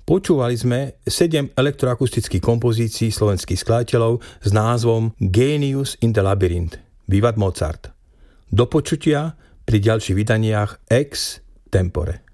Počúvali sme 7 elektroakustických kompozícií slovenských skladateľov s názvom Genius in the Labyrinth, Vivat Mozart. Do počutia pri ďalších vydaniach Ex Tempore.